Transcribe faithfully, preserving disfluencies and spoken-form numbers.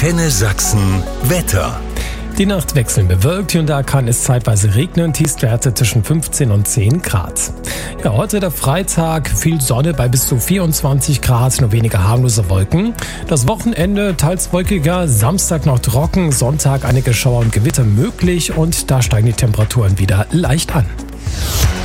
Antenne Sachsen Wetter. Die Nacht wechseln bewölkt und da kann es zeitweise regnen, Tiefstwerte zwischen fünfzehn und zehn Grad. Ja, heute der Freitag, viel Sonne bei bis zu vierundzwanzig Grad, nur weniger harmlose Wolken. Das Wochenende teils wolkiger, Samstag noch trocken, Sonntag einige Schauer und Gewitter möglich und da steigen die Temperaturen wieder leicht an.